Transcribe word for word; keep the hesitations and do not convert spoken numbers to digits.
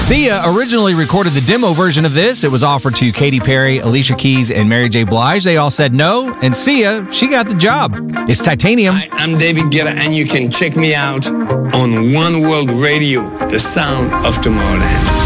Sia originally recorded the demo version of this. It was offered to Katy Perry, Alicia Keys, and Mary J. Blige. They all said no, and Sia, she got the job. It's Titanium. Hi, I'm David Guetta, and you can check me out on One World Radio, the sound of Tomorrowland.